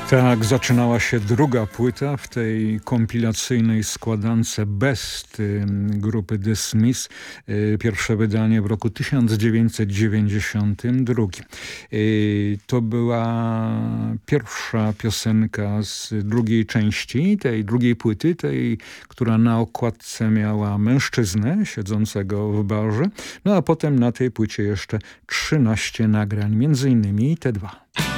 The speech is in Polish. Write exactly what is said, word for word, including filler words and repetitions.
Tak zaczynała się druga płyta w tej kompilacyjnej składance Best grupy The Smiths. Pierwsze wydanie w roku tysiąc dziewięćset dziewięćdziesiątym drugim. To była pierwsza piosenka z drugiej części, tej drugiej płyty, tej, która na okładce miała mężczyznę siedzącego w barze. No a potem na tej płycie jeszcze trzynaście nagrań, między innymi te dwa.